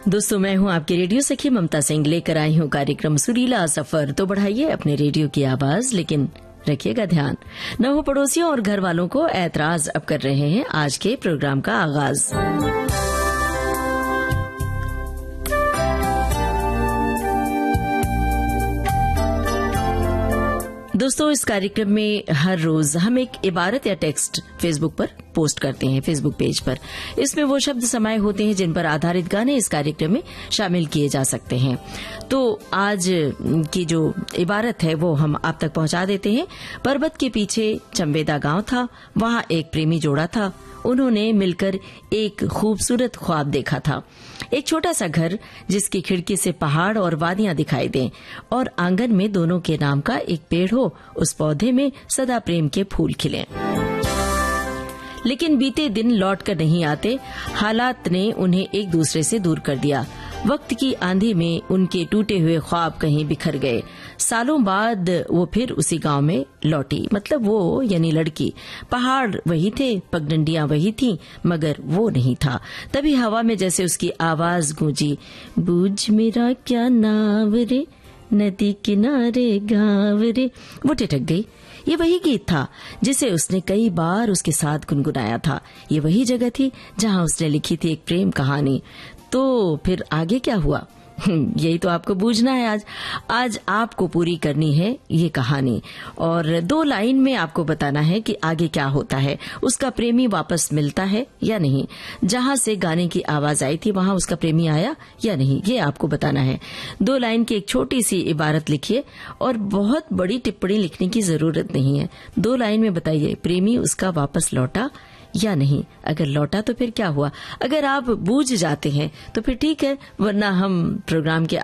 दोस्तों, मैं हूं आपकी रेडियो सखी ममता सिंह, लेकर आई हूं कार्यक्रम सुरीला सफर। तो बढ़ाइए अपने रेडियो की आवाज, लेकिन रखिएगा ध्यान, न हो पड़ोसियों और घर वालों को ऐतराज। अब कर रहे हैं आज के प्रोग्राम का आगाज। दोस्तों, इस कार्यक्रम में हर रोज हम एक इबारत या टेक्स्ट फेसबुक पर पोस्ट करते हैं, फेसबुक पेज पर। इसमें वो शब्द समाये होते हैं जिन पर आधारित गाने इस कार्यक्रम में शामिल किए जा सकते हैं। तो आज की जो इबारत है वो हम आप तक पहुंचा देते हैं। पर्वत के पीछे चंबेदा गांव था, वहां एक प्रेमी जोड़ा था। उन्होंने मिलकर एक खूबसूरत ख्वाब देखा था, एक छोटा सा घर जिसकी खिड़की से पहाड़ और वादियां दिखाई दें और आंगन में दोनों के नाम का एक पेड़ हो, उस पौधे में सदा प्रेम के फूल खिलें। लेकिन बीते दिन लौट कर नहीं आते, हालात ने उन्हें एक दूसरे से दूर कर दिया। वक्त की आंधी में उनके टूटे हुए ख्वाब कहीं बिखर गए। सालों बाद वो फिर उसी गांव में लौटी, मतलब वो यानी लड़की। पहाड़ वही थे, पगडंडियां वही थीं, मगर वो नहीं था। तभी हवा में जैसे उसकी आवाज गूंजी, बूझ मेरा क्या नाव रे, नदी किनारे गाँव रे। वो ठिठक गई। ये वही गीत था जिसे उसने कई बार उसके साथ गुनगुनाया था। ये वही जगह थी जहां उसने लिखी थी एक प्रेम कहानी। तो फिर आगे क्या हुआ, यही तो आपको बूझना है। आज आपको पूरी करनी है ये कहानी, और 2 लाइन में आपको बताना है कि आगे क्या होता है। उसका प्रेमी वापस मिलता है या नहीं, जहां से गाने की आवाज आई थी वहां उसका प्रेमी आया या नहीं, ये आपको बताना है। 2 लाइन की एक छोटी सी इबारत लिखिए, और बहुत बड़ी टिप्पणी लिखने की जरूरत नहीं है। 2 लाइन में बताइए, प्रेमी उसका वापस लौटा या नहीं। अगर लौटा तो फिर क्या हुआ। अगर आप बूझ जाते हैं तो फिर ठीक है, वरना हम प्रोग्राम के